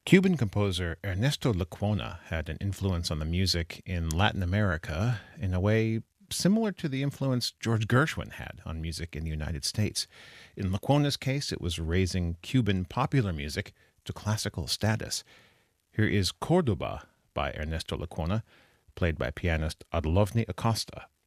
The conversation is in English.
Cuban composer Ernesto Lecuona had an influence on the music in Latin America in a way similar to the influence George Gershwin had on music in the United States. In Lecuona's case, it was raising Cuban popular music to classical status. Here is Cordoba by Ernesto Lecuona, played by pianist Adlovny Acosta.